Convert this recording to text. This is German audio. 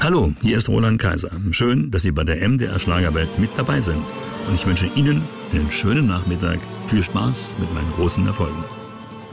Hallo, hier ist Roland Kaiser. Schön, dass Sie bei der MDR Schlagerwelt mit dabei sind. Und ich wünsche Ihnen einen schönen Nachmittag. Viel Spaß mit meinen großen Erfolgen.